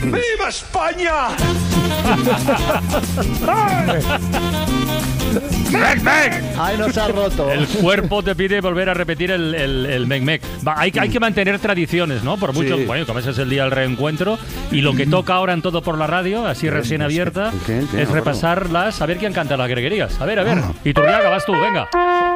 ¡Viva España! Ay, nos ha roto. El cuerpo te pide volver a repetir el mec-mec. Hay que mantener tradiciones, ¿no? Por mucho, bueno, como ese es el día del reencuentro, y lo que toca ahora en Todo por la Radio, así recién abierta, es repasarlas, a ver quién canta las greguerías. A ver. Iturriaga, vas tú, venga.